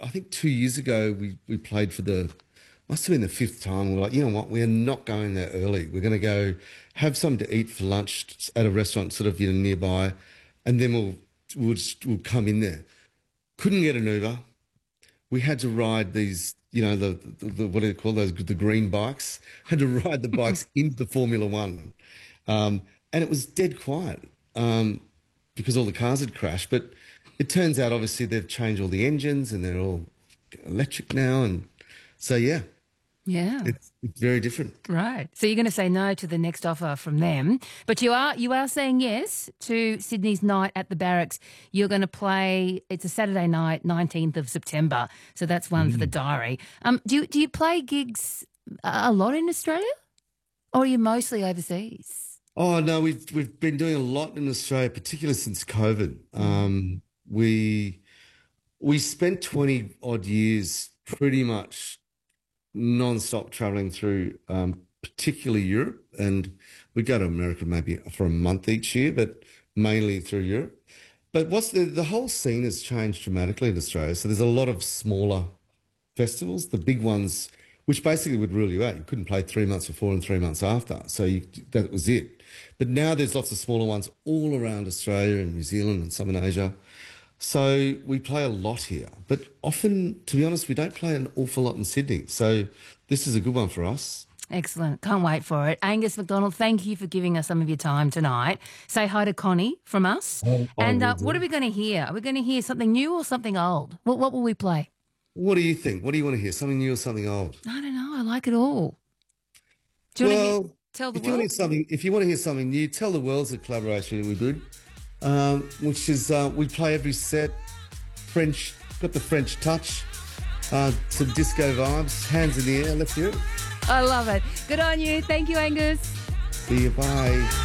I think 2 years ago we played for must have been the fifth time. We're like, you know what, we're not going there early. We're going to go have something to eat for lunch at a restaurant sort of, nearby, and then we'll come in there. Couldn't get an Uber. We had to ride these, what do you call those, the green bikes? Had to ride the bikes into the Formula One. And it was dead quiet because all the cars had crashed. But it turns out, obviously, they've changed all the engines and they're all electric now. And so, yeah. Yeah. It's very different. Right. So you're going to say no to the next offer from them, but you are saying yes to Sydney's night at the Barracks. You're going to play. It's a Saturday night, 19th of September. So that's one for the diary. Do you play gigs a lot in Australia, or are you mostly overseas? Oh no, we've been doing a lot in Australia, particularly since COVID. We spent 20 odd years pretty much non-stop traveling through, particularly Europe, and we go to America maybe for a month each year, but mainly through Europe. But the whole scene has changed dramatically in Australia. So there's a lot of smaller festivals, the big ones, which basically would rule you out. You couldn't play 3 months before and 3 months after. So that was it. But now there's lots of smaller ones all around Australia and New Zealand and some in Asia. So we play a lot here, but often, to be honest, we don't play an awful lot in Sydney. So this is a good one for us. Excellent. Can't wait for it. Angus McDonald, thank you for giving us some of your time tonight. Say hi to Connie from us. And what are we going to hear? Are we going to hear something new or something old? What will we play? What do you think? What do you want to hear? Something new or something old? I don't know. I like it all. Do you want to tell the world? If you want to hear something new, Tell the World's a collaboration we did. Which is we play every set, French, got the French touch, some disco vibes, hands in the air, let's hear it. I love it. Good on you. Thank you, Angus. See you, bye.